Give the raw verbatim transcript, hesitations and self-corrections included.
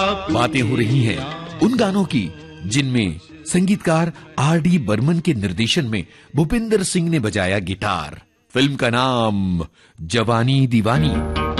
बातें हो रही हैं उन गानों की जिनमें संगीतकार आर डी बर्मन के निर्देशन में भूपिंदर सिंह ने बजाया गिटार। फिल्म का नाम जवानी दीवानी।